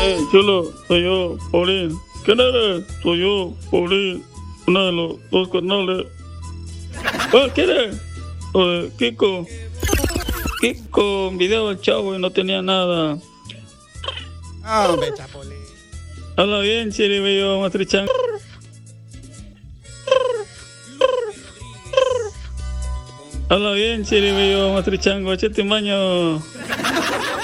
Chulo, soy yo, Paulín. ¿Quién eres? Soy yo, Paulín. Uno de los dos carnales. ¿Quién eres? Kiko. Kiko, un video del chavo y no tenía nada. Hombre, Chapulín. Habla bien, Chiribello, Mastrichan. Habla bien, Chiribello, Mastrichango, echate un baño.